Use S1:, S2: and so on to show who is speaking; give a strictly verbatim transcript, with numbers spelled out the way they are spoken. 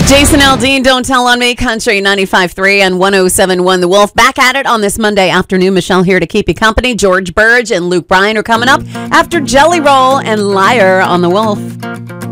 S1: Jason Aldean, Don't Tell on Me, Country ninety-five point three and one oh seven point one The Wolf. Back at it on this Monday afternoon. Michelle here to keep you company. George Burge and Luke Bryan are coming up after Jelly Roll and Liar on The Wolf.